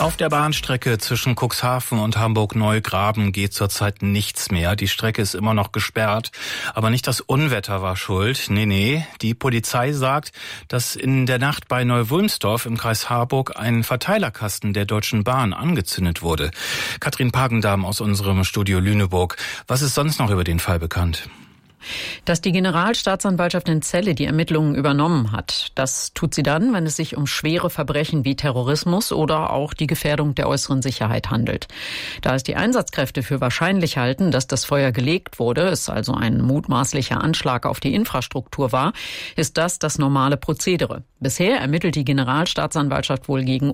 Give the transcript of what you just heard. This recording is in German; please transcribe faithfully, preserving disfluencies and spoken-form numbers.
Auf der Bahnstrecke zwischen Cuxhaven und Hamburg-Neugraben geht zurzeit nichts mehr. Die Strecke ist immer noch gesperrt. Aber nicht das Unwetter war schuld. Nee, nee. Die Polizei sagt, dass in der Nacht bei Neu-Wulmsdorf im Kreis Harburg ein Verteilerkasten der Deutschen Bahn angezündet wurde. Katrin Pagendam aus unserem Studio Lüneburg. Was ist sonst noch über den Fall bekannt? Dass die Generalstaatsanwaltschaft in Celle die Ermittlungen übernommen hat. Das tut sie dann, wenn es sich um schwere Verbrechen wie Terrorismus oder auch die Gefährdung der äußeren Sicherheit handelt. Da es die Einsatzkräfte für wahrscheinlich halten, dass das Feuer gelegt wurde, es also ein mutmaßlicher Anschlag auf die Infrastruktur war, ist das das normale Prozedere. Bisher ermittelt die Generalstaatsanwaltschaft wohl gegen